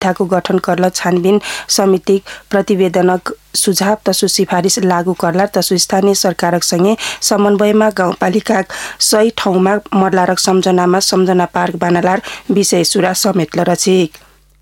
मिथ्याको गठन करल छानबिन समिति प्रतिवेदनक सुझाव तसु सिफारिस लागू करला तसु स्थानीय सरकारक सँगै समन्वयमा गाउँपालिका सही ठाउँमा मर्लारक सम्झनामा सम्झना पार्क बनालार विषय सुरा समेत रचिक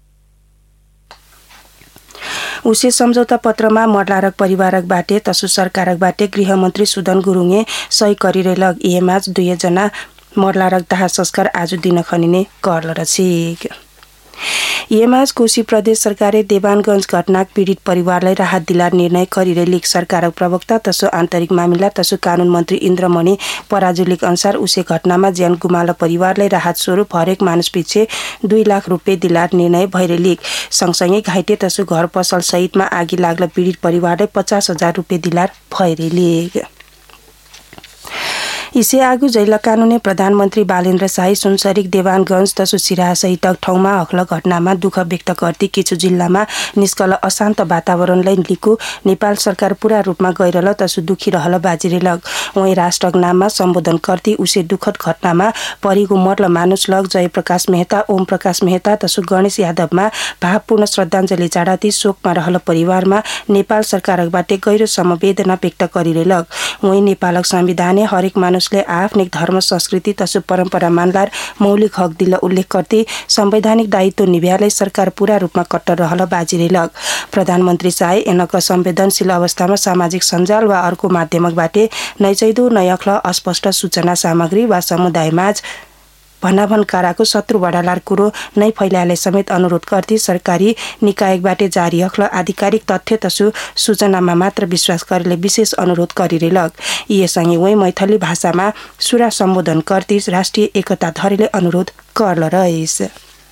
उसे सम्झौता पत्रमा मर्लारक परिवारक बाटे तसु सरकारक बाटे गृहमन्त्री सुदन गुरुङे सही गरिरहेलग एमाज 2 जना मर्लारक दाह संस्कार आज दिन खनिने करल रचिक एमाज कोशी प्रदेश सरकारले देवानगञ्ज घटनाक पीडित परिवारलाई राहत दिलार निर्णय गरिरहेलिक सरकारक प्रवक्ता तसु आन्तरिक मामिला तसु कानून मन्त्री इन्द्रमणि पराजुलीक अनुसार उसे घटनामा ज्यान गुमाल परिवारलाई राहत स्वरूप हरेक मानिसपिछे 2 लाख रुपियाँ दिलार निर्णय भइरहेलिक सँगसँगै घाइते तसु घर पसल सहितमा आगी लाग्ल पीडित परिवारलाई 50,000 रुपियाँ दिलार भइरहेलिक इसे आगु जैला कानूने प्रधानमन्त्री बालेन्द्र शाही सुनसरीक देवानगञ्ज तसु सिराहा सहितक ठाउँमा अखल घटनामा दुःख व्यक्त गर्दै किछु जिल्लामा निस्कल अशान्त वातावरणलाई लिकु नेपाल सरकार पूरा रूपमा गइरहल तसु दुखी रहल बाजिरेलग उही राष्ट्रक नाममा सम्बोधन गर्दै उसे दुःखद घटनामा परिगो मर्ल मानुषलग जयप्रकाश मेहता ओम प्रकाश मेहता तसु गणेश यादवमा भावपूर्ण श्रद्धाञ्जली चढाउँदै शोकमा रहल परिवारमा नेपाल सरकारबाट गहिरो समवेदना व्यक्त गरिरेलग उही नेपालक संविधानले हरेक मानिसले आफ्नै धर्म संस्कृति तसु परम्परा मान्लार मौलिक हक दिल उल्लेख गर्दै संवैधानिक दायित्व निभाएलाई सरकार पूरा रूपमा कट्टर रहल बाजिरेलग प्रधानमन्त्री शाही एनक संवेदनशील अवस्थामा सामाजिक सञ्जाल वा अर्को माध्यमबाट नैचैदो नयख्ल अस्पष्ट सूचना सामग्री वा समुदायमाझ भनाभन काराको शत्रु बढालार कुरो नै फैलाएले समेत अनुरोध गर्दै सरकारी निकायबाट जारी अख्ल आधिकारिक तथ्य तसु सूचनामा मात्र विश्वास गरेले विशेष अनुरोध गरिरेलग यसँगै वै मैथली भाषामा सुरा सम्बोधन गर्दै राष्ट्रिय एकता धरेले अनुरोध गर्ल रहेछ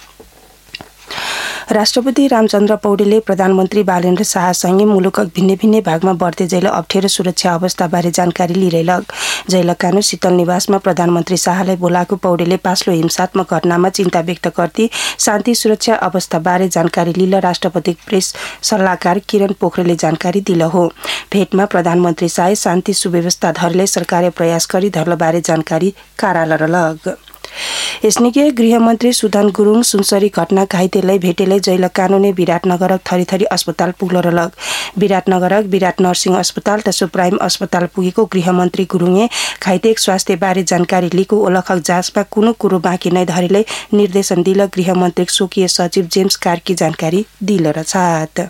राष्ट्रपति रामचन्द्र पौडेलले प्रधानमन्त्री बालेन्द्र शाहसँगै मुलुकक भिन्न भिन्न भागमा बढ्दै जैल अप्ठ्यारो सुरक्षा अवस्थाबारे जानकारी लिइरहेलग जैलकानु शीतल निवासमा प्रधानमन्त्री शाहलाई बोलाएको पौडेलले पाछलो हिंसात्मक घटनामा चिन्ता व्यक्त गर्दै शान्ति सुरक्षा अवस्थाबारे जानकारी लिल राष्ट्रपति प्रेस सल्लाहकार किरण पोखरेलले जानकारी दिल हो भेटमा प्रधानमन्त्री शाह शान्ति सुव्यवस्था धरले सरकारले प्रयास गरी धरलबारे जानकारी कारालरलग यसनिके गृहमन्त्री सुदन गुरुङ सुनसरी घटना घाइतेलाई भेटेले जैल कानूने विराटनगरक थरीथरी अस्पताल पुग्लरलग विराटनगरक विराट नर्सिङ अस्पताल तसु प्राइम अस्पताल पुगेको गृहमन्त्री गुरुङे घाइते स्वास्थ्यबारे जानकारी लिएको ओलखक जाँचमा कुनै कुरो बाँकी नै धरेले निर्देशन दिल गृहमन्त्री स्वकीय सचिव जेम्स कार्की जानकारी दिल रछात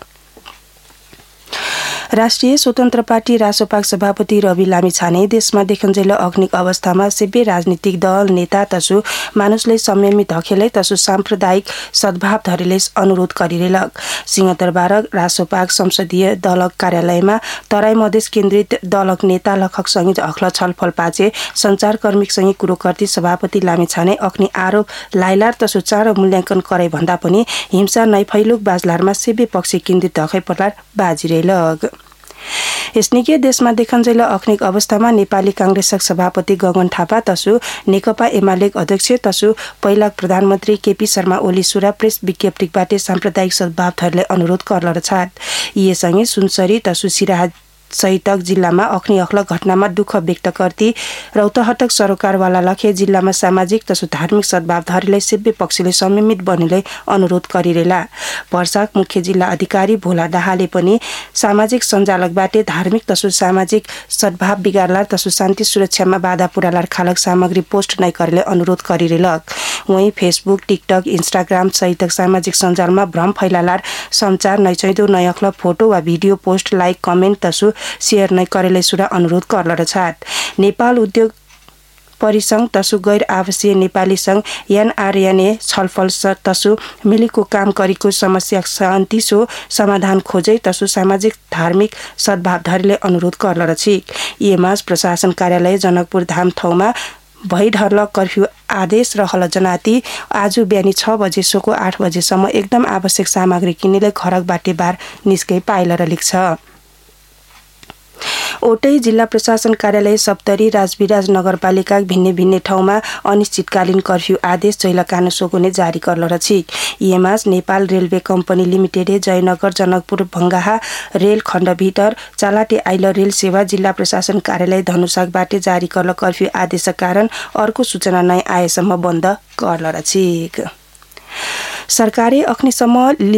राष्ट्रिय स्वतन्त्र पार्टी रासोपाक सभापति रवि लामिछाने देशमा देखन्जेल अग्निक अवस्थामा सबै राजनीतिक दल नेता तसु मानुषलाई संयमित हखेले तसु साम्प्रदायिक सद्भाव धरेले अनुरोध गरिरेलग सिंहदरबार रासोपाक संसदीय दलक कार्यालयमा तराई मधेस केन्द्रित दलक नेता लखकसँगै अख्ल छलफल पाचे सञ्चारकर्मीसँगै कुरो गर्दै सभापति लामिछाने अग्नि आरोप लाइलार तसु चाँडो मूल्याङ्कन गरे भन्दा पनि हिंसा नै फैलुक बाजलारमा सबै पक्ष केन्द्रित हकै पर्लार बाजिरेलग यसनिके देशमा देखन्जेल अग्निक अवस्थामा नेपाली कांग्रेसक सभापति गगन थापा तसु नेकपा एमालेक अध्यक्ष तसु पहिला प्रधानमन्त्री केपी शर्मा ओली सुरा प्रेस विज्ञप्तिबाट साम्प्रदायिक सद्भाव धरले अनुरोध गर्ल छात यसँगै सुनसरी तसु सिराहा सहितक जिल्लामा अग्नि अख्ल घटनामा दुःख व्यक्त गर्दै रौतहटक सरोकारवाला लखे जिल्लामा सामाजिक तसु धार्मिक सद्भाव धरेलाई सबै पक्षले संयमित बन्नेलाई अनुरोध गरिरेला पर्साक मुख्य जिल्ला अधिकारी भोला दाहालले पनि सामाजिक सञ्जालकबाट धार्मिक तसु सामाजिक सद्भाव बिगार्ला तसु शान्ति सुरक्षामा बाधा पुर्यालार खालक सामग्री पोस्ट नै गरेले अनुरोध गरिरेलक वही फेसबुक टिकटक इन्स्टाग्राम सहितक सामाजिक सञ्जालमा भ्रम फैलालार सञ्चार नैचैदो नयख्ल फोटो वा भिडियो पोस्ट लाइक कमेन्ट तसु शेयर नै करेले सुरा अनुरोध गर्ल छात नेपाल उद्योग परिसंघ तसु गैर आवासीय नेपाली संघ एनआरएनए छलफल तसु मिलेको काम गरेको समस्या शान्तिसो समाधान खोजे तसु सामाजिक धार्मिक सद्भाव धरेले अनुरोध गर्ल छिक एमाज प्रशासन कार्यालय जनकपुर धाम ठाउँमा भइढर्ल कर्फ्यू आदेश रहल जनाती आज बिहानी 6 बजेसोको 8 बजेसम्म एकदम आवश्यक सामग्री किन्नेले घरकबाट बार निस्कै पाइल लिक्छ ओटै जिल्ला प्रशासन कार्यालय सप्तरी राजविराज नगरपालिका भिन्न भिन्न ठाउँमा अनिश्चितकालीन कर्फ्यू आदेश जैलकानु सोगुने जारी गर्ल छिक Amaz Nepal railway company limited Jaynagar Janakpur Bhangaha rail खण्ड भितर चालाटे आइल रेल सेवा जिल्ला प्रशासन कार्यालय धनुषाबाट जारी गर्ल कर्फ्यू आदेशका कारण अर्को सूचना नै आएसम्म बन्द गर्ल छिक सरकारे अग्निसम्म